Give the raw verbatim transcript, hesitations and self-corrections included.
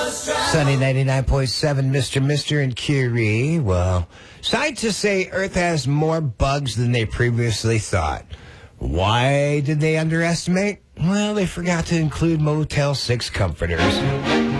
Sunny ninety-nine point seven, Mister Mister and Curie. Well, scientists say Earth has more bugs than they previously thought. Why did they underestimate? Well, they forgot to include Motel six comforters.